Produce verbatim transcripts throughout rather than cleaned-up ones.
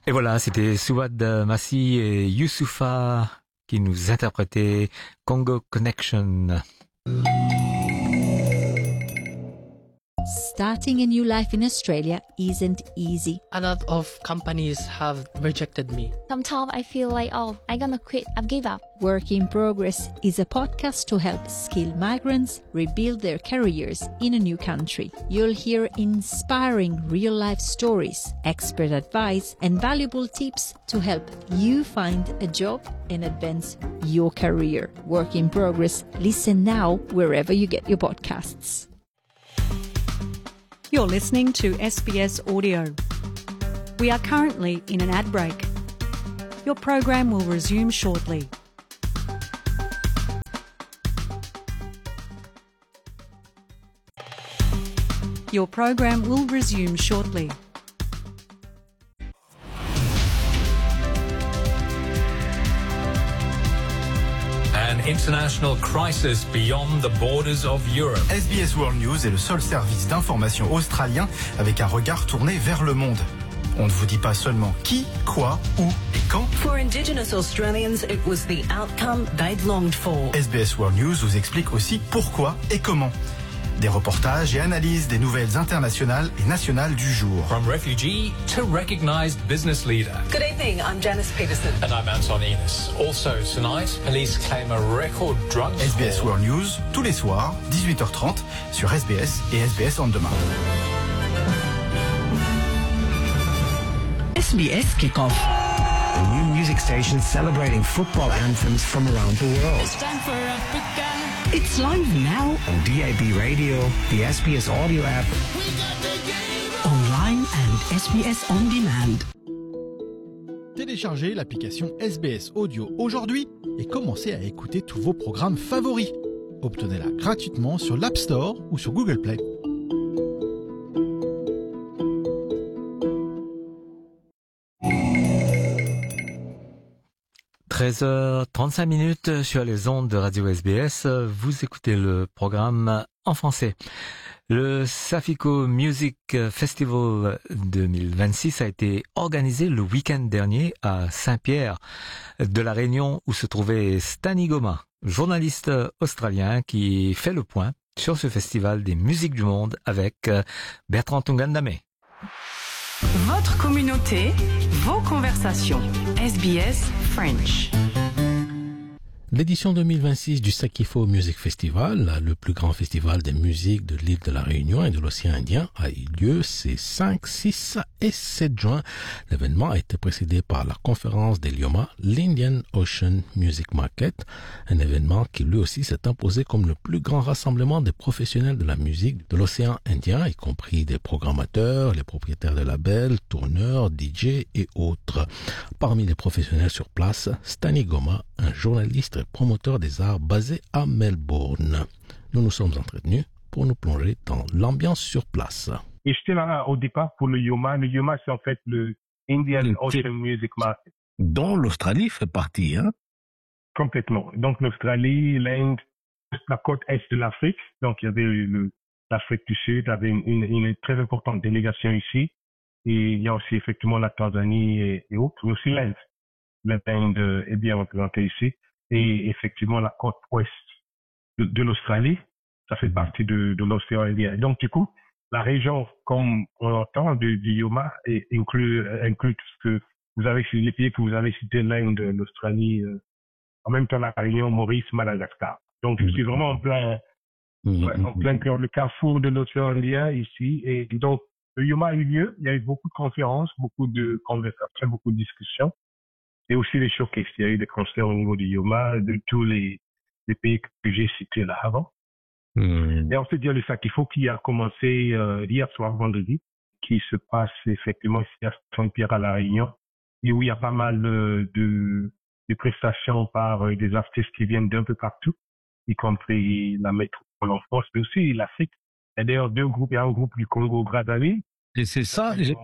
Et voilà, c'était Souad Massi et Youssoufa qui nous interprétaient Congo Connection. Starting a new life in Australia isn't easy. A lot of companies have rejected me. Sometimes I feel like, oh, I'm gonna quit, I've give up. Work in Progress is a podcast to help skilled migrants rebuild their careers in a new country. You'll hear inspiring real-life stories, expert advice, and valuable tips to help you find a job and advance your career. Work in Progress. Listen now wherever you get your podcasts. You're listening to S B S Audio. We are currently in an ad break. Your program will resume shortly. Your program will resume shortly. An international crisis beyond the borders of Europe. S B S World News est le seul service d'information australien avec un regard tourné vers le monde. On ne vous dit pas seulement qui, quoi, où et quand. For Indigenous Australians, it was the outcome they'd longed for. S B S World News vous explique aussi pourquoi et comment. Des reportages et analyses des nouvelles internationales et nationales du jour. From refugee to recognized business leader. Good evening, I'm Janice Peterson. And I'm Anton Enos. Also tonight, police claim a record drug S B S score. World News, tous les soirs, dix-huit heures trente, sur S B S et S B S On Demand. S B S Kickoff. A new music station celebrating football anthems from around the world. It's time for Africa. It's live now On D A B Radio, the S B S audio app, online and S B S On Demand. Téléchargez l'application S B S Audio aujourd'hui et commencez à écouter tous vos programmes favoris. Obtenez-la gratuitement sur l'App Store ou sur Google Play. treize heures trente-cinq minutes sur les ondes de Radio S B S. Vous écoutez le programme en français. Le Safiko Music Festival deux mille vingt-six a été organisé le week-end dernier à Saint-Pierre de la Réunion où se trouvait Stani Goma, journaliste australien qui fait le point sur ce festival des musiques du monde avec Bertrand Tungandame. Votre communauté, vos conversations. S B S French. L'édition deux mille vingt-six du Sakifo Music Festival, le plus grand festival des musiques de l'île de la Réunion et de l'océan Indien, a eu lieu ces cinq, six et sept juin. L'événement a été précédé par la conférence des Lioma, l'Indian Ocean Music Market, un événement qui lui aussi s'est imposé comme le plus grand rassemblement des professionnels de la musique de l'océan Indien, y compris des programmateurs, les propriétaires de labels, tourneurs, D J et autres. Parmi les professionnels sur place, Stani Goma, un journaliste promoteur des arts basé à Melbourne. Nous nous sommes entretenus pour nous plonger dans l'ambiance sur place. Et j'étais là au départ pour le Yoma. Le Yoma, c'est en fait le Indian Ocean Music Market. dont l'Australie fait partie, hein? Complètement. Donc l'Australie, l'Inde, la côte est de l'Afrique. Donc il y avait le, l'Afrique du Sud, avait une, une, une très importante délégation ici. Et il y a aussi effectivement la Tanzanie et, et autres, mais aussi l'Inde. L'Inde est bien représentée ici. Et effectivement, la côte ouest de, de l'Australie, ça fait partie de, de l'océan Indien. Donc, du coup, la région, comme on entend, du, du Yoma, est, inclut, inclut tout ce que vous avez, les pays que vous avez cités, l'Inde, l'Australie, euh, en même temps la Réunion, Maurice, Madagascar. Donc, je suis vraiment en plein, mmh. ouais, en plein cœur, le carrefour de l'océan Indien ici. Et donc, le Yoma a eu lieu. Il y a eu beaucoup de conférences, beaucoup de conversations, beaucoup de discussions. Et aussi les showcases. Il y a eu des concerts au niveau du Yoma, de tous les, les pays que j'ai cités là avant. Mmh. Et ensuite, il y a le Sakifo qui a commencé euh, hier soir, vendredi, qui se passe effectivement ici à Saint-Pierre à La Réunion, et où il y a pas mal de, de, de prestations par euh, des artistes qui viennent d'un peu partout, y compris la métropole en France, mais aussi l'Afrique. Il y a d'ailleurs deux groupes. Il y a un groupe du Congo, Brazzaville. Et c'est ça, j'ai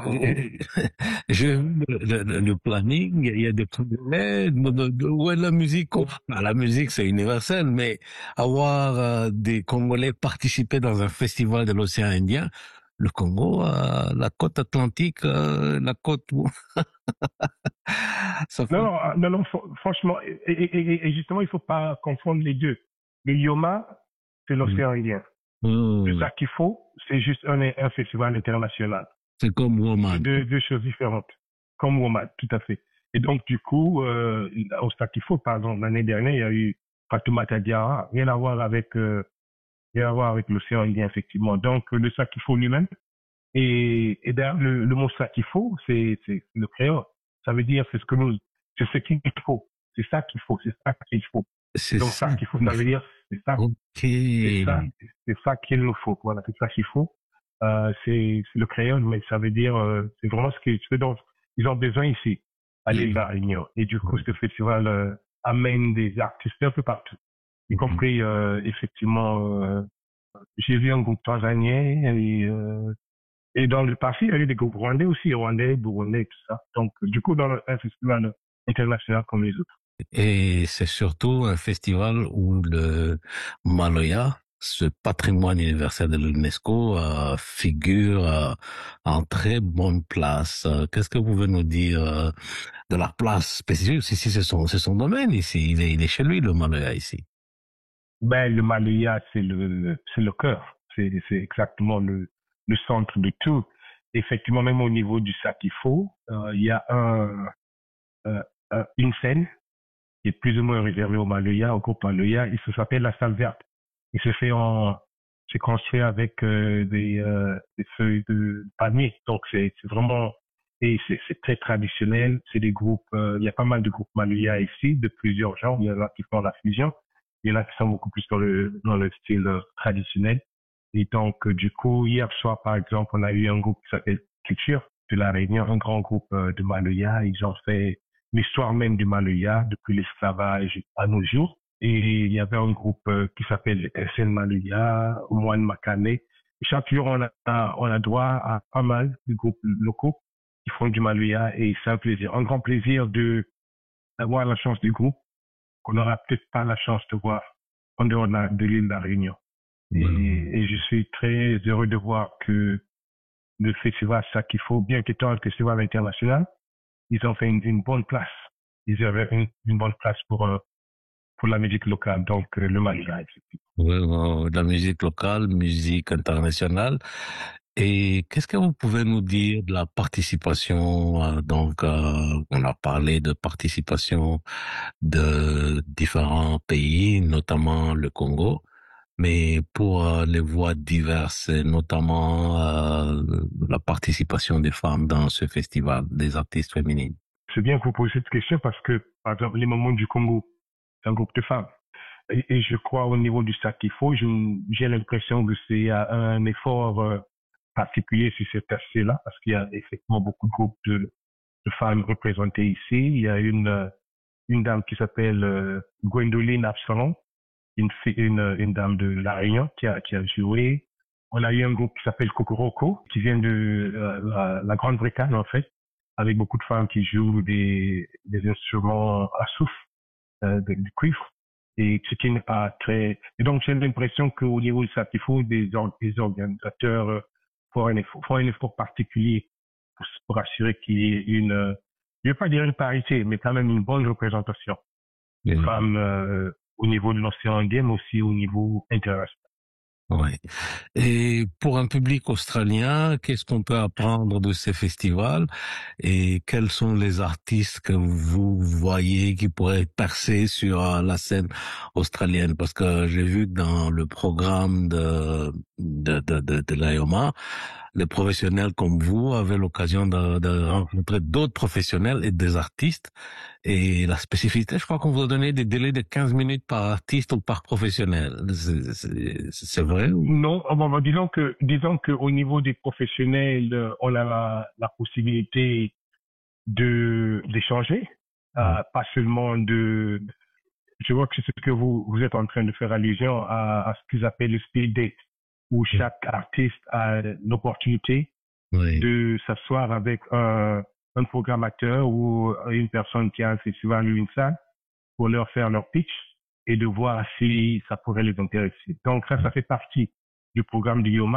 vu le, le, le planning, il y a des Congolais, ouais, la musique, la musique c'est universel, mais avoir euh, des Congolais participer dans un festival de l'océan Indien, le Congo, euh, la côte atlantique, euh, la côte... Ça fait... Non, non, non, franchement, et, et, et justement, il ne faut pas confondre les deux. Le Yoma, c'est l'océan Indien. Mmh. Le Sakifo, c'est juste un, un festival international. C'est comme Woman. Deux, deux choses différentes. Comme Woman, tout à fait. Et donc, du coup, euh, au Sakifo, par exemple, l'année dernière, il y a eu Fatoumata Diarra, rien à voir avec, euh, rien à voir avec l'océan Indien, effectivement. Donc, le Sakifo lui-même, et, et d'ailleurs, le, le mot Sakifo, c'est, c'est le créole. Ça veut dire, c'est ce que nous, c'est ce qu'il faut. C'est ça qu'il faut, c'est ça qu'il faut. C'est donc, ça, ça qu'il faut, ça veut dire, c'est ça. Okay. C'est ça, c'est ça qu'il nous faut. Voilà, c'est ça qu'il faut. Euh, c'est, c'est le créole, mais ça veut dire, euh, c'est vraiment ce, que, ce dont ils ont besoin ici, à l'île de la Réunion. Et du coup, ce festival euh, amène des artistes un peu partout, y compris, euh, effectivement, euh, j'ai vu un groupe tanzanien et, euh, et dans le passé, il y a eu des groupes rwandais aussi, rwandais, burundais, tout ça. Donc, du coup, dans un festival international comme les autres. Et c'est surtout un festival où le Maloya, ce patrimoine universel de l'UNESCO, euh, figure euh, en très bonne place. Qu'est-ce que vous pouvez nous dire euh, de la place spécifique? Si, si c'est son, c'est son domaine ici, il est, il est chez lui, le Maloya ici. Ben, le Maloya, c'est le, c'est le cœur. C'est, c'est exactement le, le centre de tout. Effectivement, même au niveau du Sakifo, euh, il y a un, euh, une scène qui est plus ou moins réservée au Maloya, au groupe Maloya. Il s'appelle la salle verte. Il se fait en, c'est construit avec euh, des, euh, des feuilles de palmier. Donc c'est, c'est vraiment, et c'est, c'est très traditionnel. C'est des groupes, euh, il y a pas mal de groupes Maloya ici, de plusieurs genres. Il y en a qui font la fusion. Il y en a qui sont beaucoup plus dans le, dans le style euh, traditionnel. Et donc, euh, du coup, hier soir, par exemple, on a eu un groupe qui s'appelle Culture de la Réunion, un grand groupe euh, de Maloya. Ils ont fait l'histoire même du Maloya depuis l'esclavage à nos jours. Et il y avait un groupe euh, qui s'appelle S N Maloya, Moine Makane. Et chaque jour, on a, on a droit à pas mal de groupes locaux qui font du Maloya et c'est un plaisir, un grand plaisir de d'avoir la chance du groupe qu'on n'aura peut-être pas la chance de voir en dehors de l'île de la Réunion. Et, et je suis très heureux de voir que le festival Sakifo, bien qu'étant un festival international, ils ont fait une, une bonne place. Ils avaient une, une bonne place pour, euh, pour la musique locale, donc euh, le Maloya. Oui, bon, la musique locale, musique internationale. Et qu'est-ce que vous pouvez nous dire de la participation? euh, Donc, euh, on a parlé de participation de différents pays, notamment le Congo. Mais pour euh, les voix diverses, et notamment euh, la participation des femmes dans ce festival, des artistes féminines. C'est bien que vous posiez cette question parce que, par exemple, les Mamans du Congo, c'est un groupe de femmes. Et, et je crois au niveau du Sakifo, j'ai l'impression que c'est un effort euh, particulier sur cet aspect-là parce qu'il y a effectivement beaucoup de groupes de, de femmes représentées ici. Il y a une, une dame qui s'appelle euh, Gwendoline Absalon, Une, une, une dame de La Réunion qui a, qui a joué. On a eu un groupe qui s'appelle Kokoroko, qui vient de euh, la, la Grande Bretagne, en fait, avec beaucoup de femmes qui jouent des, des instruments à souffle, euh, de, du cuivre, et ce qui n'est pas très... Et donc, j'ai l'impression qu'au niveau du Sakifo, des, des organisateurs euh, font, un effort, font un effort particulier pour, pour assurer qu'il y ait une, euh, je ne vais pas dire une parité, mais quand même une bonne représentation des mmh. femmes euh, au niveau de l'océan Indien, mais aussi au niveau international. Oui. Et pour un public australien, qu'est-ce qu'on peut apprendre de ces festivals et quels sont les artistes que vous voyez qui pourraient percer sur la scène australienne? Parce que j'ai vu que dans le programme de de de de, de l'A I O M A, les professionnels comme vous avaient l'occasion de, de rencontrer d'autres professionnels et des artistes. Et la spécificité, je crois qu'on vous a donné des délais de quinze minutes par artiste ou par professionnel. C'est, c'est, c'est vrai ou... Non, bon, disons que, disons que au niveau des professionnels, on a la, la possibilité de d'échanger, mmh. euh, pas seulement de. Je vois que c'est ce que vous vous êtes en train de faire allusion à, à ce qu'ils appellent le speed date, où chaque artiste a l'opportunité oui. de s'asseoir avec un, un programmateur ou une personne qui a un festival ou une salle pour leur faire leur pitch et de voir si ça pourrait les intéresser. Donc ça, ça fait partie du programme du Yoma.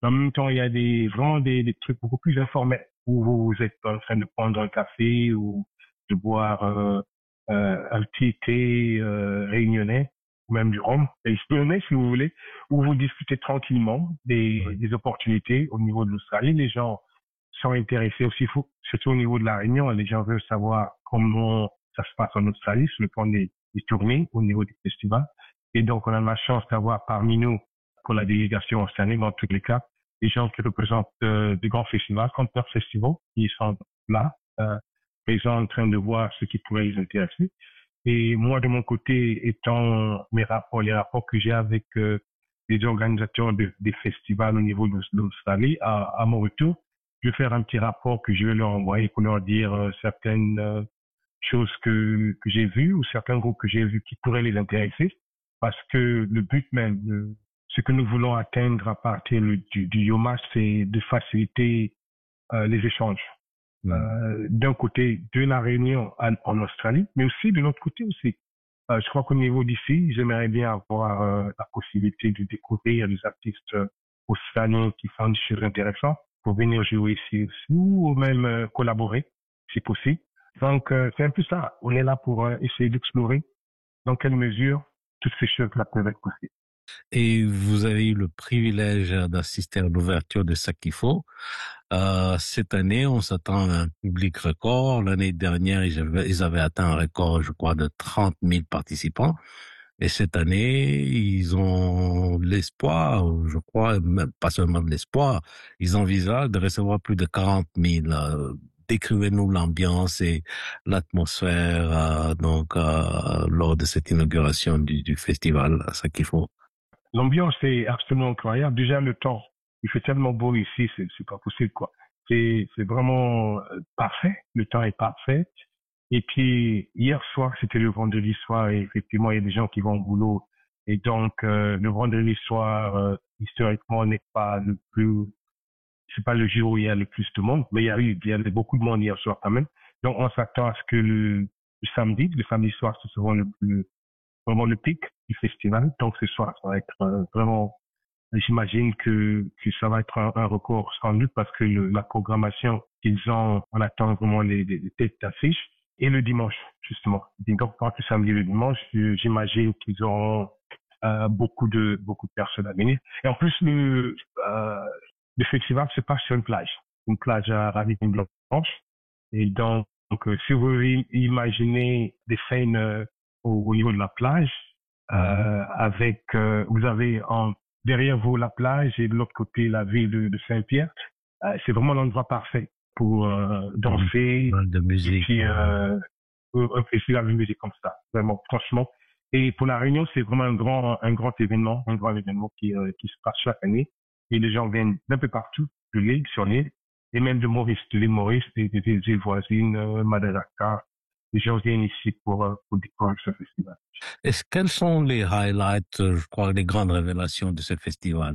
En même temps, il y a des, vraiment des, des trucs beaucoup plus informels où vous êtes en train de prendre un café ou de boire euh, euh, un petit thé euh, réunionnais ou même du rhum, réunionnais si vous voulez, où vous discutez tranquillement des, oui. des opportunités au niveau de l'Australie. Les gens sont intéressés aussi, surtout au niveau de la Réunion. Les gens veulent savoir comment ça se passe en Australie sur le plan des, des tournées, au niveau des festivals. Et donc, on a la chance d'avoir parmi nous, pour la délégation australienne, dans tous les cas, des gens qui représentent euh, des grands festivals, comme Perth Festival, qui sont là, euh, présents en train de voir ce qui pourrait les intéresser. Et moi, de mon côté, étant mes rapports, les rapports que j'ai avec euh, les organisateurs de, des festivals au niveau de, de l'Australie, à, à mon retour, je vais faire un petit rapport que je vais leur envoyer pour leur dire euh, certaines euh, choses que, que j'ai vues ou certains groupes que j'ai vus qui pourraient les intéresser. Parce que le but même, le, ce que nous voulons atteindre à partir le, du, du YOMA, c'est de faciliter euh, les échanges. Mmh. Euh, d'un côté de la Réunion en, en Australie, mais aussi de l'autre côté aussi. Euh, je crois qu'au niveau d'ici, j'aimerais bien avoir euh, la possibilité de découvrir des artistes euh, australiens qui font des choses intéressantes pour venir jouer ici aussi, ou même euh, collaborer, si possible. Donc, euh, c'est un peu ça. On est là pour euh, essayer d'explorer dans quelle mesure toutes ces choses-là peuvent être possibles. Et vous avez eu le privilège d'assister à l'ouverture de Sakifo. Euh, cette année, on s'attend à un public record. L'année dernière, ils avaient, ils avaient atteint un record, je crois, de trente mille participants. Et cette année, ils ont l'espoir, je crois, même pas seulement l'espoir, ils envisagent de recevoir plus de quarante mille. Euh, Décrivez-nous l'ambiance et l'atmosphère euh, donc euh, lors de cette inauguration du, du festival Sakifo. L'ambiance est absolument incroyable. Déjà, le temps, il fait tellement beau ici, c'est, c'est pas possible, quoi. C'est, c'est vraiment parfait. Le temps est parfait. Et puis, hier soir, c'était le vendredi soir, et effectivement, il y a des gens qui vont au boulot. Et donc, euh, le vendredi soir, euh, historiquement, n'est pas le plus, c'est pas le jour où il y a le plus de monde, mais il y a eu, il y a beaucoup de monde hier soir quand même. Donc, on s'attend à ce que le, le samedi, le samedi soir, ce sera le, le, vraiment le pic du festival. Donc, ce soir, ça va être euh, vraiment, j'imagine que, que ça va être un, un record sans doute parce que le, la programmation qu'ils ont, on attend vraiment les, les, les têtes d'affiche. Et le dimanche, justement. Donc, quand le samedi et le dimanche, j'imagine qu'ils auront euh, beaucoup de beaucoup de personnes à venir. Et en plus, le, euh, le festival se passe sur une plage, une plage à Ravine Blanche. Et donc, donc euh, si vous imaginez des scènes euh, au, au niveau de la plage, euh, avec, euh, vous avez en, derrière vous la plage et de l'autre côté la ville de, de Saint-Pierre, euh, c'est vraiment l'endroit parfait pour euh, danser, de musique, et puis euh, un festival de musique comme ça, vraiment, franchement. Et pour la Réunion, c'est vraiment un grand, un grand événement, un grand événement qui, euh, qui se passe chaque année. Et les gens viennent d'un peu partout, de l'île, sur l'île, et même de Maurice, de l'île Maurice, des, des, des îles voisines, euh, Madagascar. Les gens viennent ici pour, euh, pour découvrir ce festival. Est-ce quels sont les highlights, je crois, les grandes révélations de ce festival?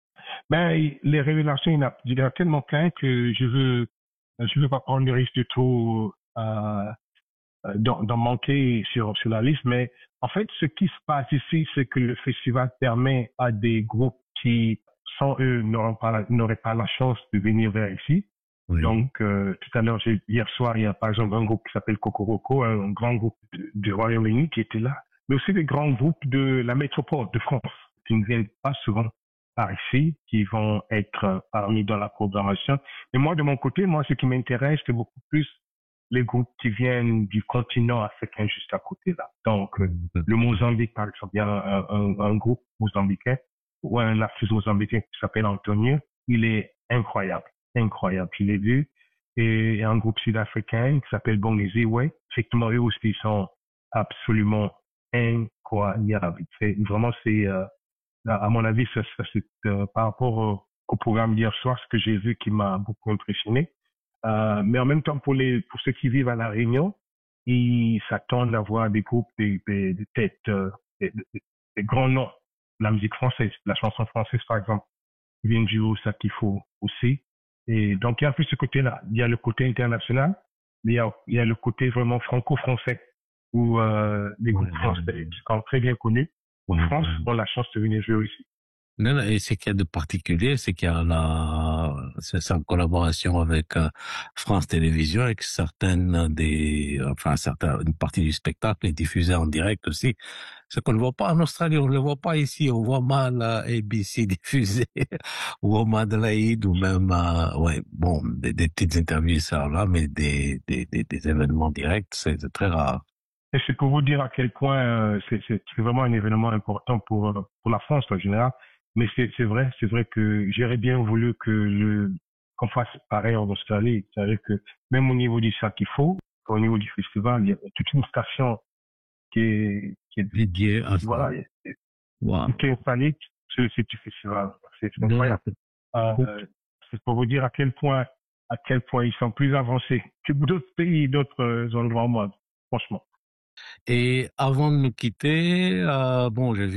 Ben, les révélations, il y en a, il y en a tellement plein que je veux, je veux pas prendre le risque de trop, euh, d'en, d'en manquer sur, sur la liste, mais en fait, ce qui se passe ici, c'est que le festival permet à des groupes qui, sans eux, n'auraient pas, n'auraient pas la chance de venir vers ici. Oui. Donc, euh, tout à l'heure, j'ai, hier soir, il y a par exemple un groupe qui s'appelle Cocoroco, un grand groupe du Royaume-Uni qui était là, mais aussi des grands groupes de la métropole de France qui ne viennent pas souvent par ici, qui vont être parmi dans la programmation. Et moi, de mon côté, moi, ce qui m'intéresse, c'est beaucoup plus les groupes qui viennent du continent africain juste à côté là. Donc, euh, le Mozambique, par exemple, il y a un, un, un groupe mozambicain ou un artiste mozambicain qui s'appelle Antonio. Il est incroyable, incroyable. Je l'ai vu. Et il y a un groupe sud-africain qui s'appelle Bongezi Way. Effectivement, eux aussi, ils sont absolument incroyables. C'est, vraiment, c'est, euh, à mon avis, ça, ça, c'est euh, par rapport au, au programme d'hier soir, ce que j'ai vu qui m'a beaucoup impressionné. Euh, mais en même temps, pour les pour ceux qui vivent à La Réunion, ils s'attendent à voir des groupes, des, des, des têtes, euh, des, des, des grands noms de la musique française, la chanson française par exemple, qui viennent jouer au Sakifo aussi. Et donc il y a un peu ce côté-là. Il y a le côté international, mais il y a, il y a le côté vraiment franco-français, où euh, les groupes français, qui sont très bien connus, en France, ont la chance de venir jouer ici. Non, non, et ce qu'il y a de particulier, c'est qu'il y a la, c'est en collaboration avec euh, France Télévisions et que certaines des, enfin, certaines, une partie du spectacle est diffusée en direct aussi. Ce qu'on ne voit pas en Australie, on ne le voit pas ici. On voit mal euh, A B C diffusé ou au Adelaide ou même, euh, ouais, bon, des, des petites interviews ça là, mais des, des, des, des événements directs, c'est, c'est très rare. Et c'est pour vous dire à quel point euh, c'est, c'est, c'est vraiment un événement important pour pour la France en général. Mais c'est, c'est vrai, c'est vrai que j'aurais bien voulu que le, qu'on fasse pareil en Australie. C'est-à-dire que même au niveau du Sakifo, au niveau du festival, il y a toute une station qui est, qui est dédiée à ça. Voilà, Wow. qui est installée sur le site du festival. C'est incroyable. Euh, c'est pour vous dire à quel point, à quel point ils sont plus avancés que d'autres pays, d'autres endroits au monde, franchement. Et avant de nous quitter, euh, bon, j'ai vu